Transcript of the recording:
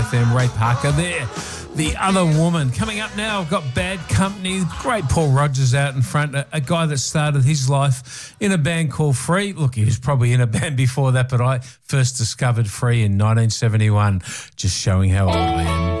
FM, Ray Parker there. The Other Woman. Coming up now, I've got Bad Company. Great Paul Rodgers out in front. A guy that started his life in a band called Free. Look, he was probably in a band before that, but I first discovered Free in 1971. Just showing how old I am.